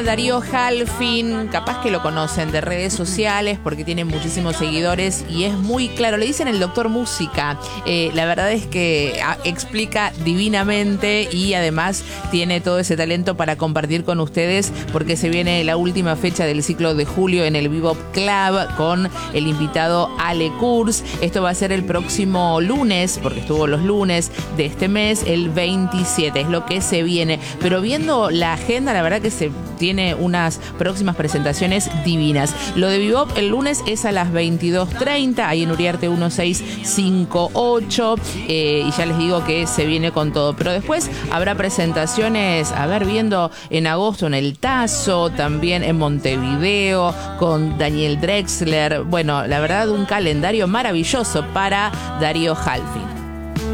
Darío Halfin, capaz que lo conocen de redes sociales porque tiene muchísimos seguidores y es muy claro, le dicen el doctor música. La verdad es que explica divinamente y además tiene todo ese talento para compartir con ustedes porque se viene la última fecha del ciclo de julio en el Bebop Club con el invitado Ale Kurz. Esto va a ser el próximo lunes, porque estuvo los lunes de este mes, el 27, es lo que se viene. Pero viendo la agenda, la verdad que se tiene unas próximas presentaciones divinas. Lo de Bebop el lunes es a las 22:30, ahí en Uriarte 1658, y ya les digo que se viene con todo. Pero después habrá presentaciones, viendo en agosto en el Tazo, también en Montevideo, con Daniel Drexler. Bueno, la verdad, un calendario maravilloso para Darío Halfin.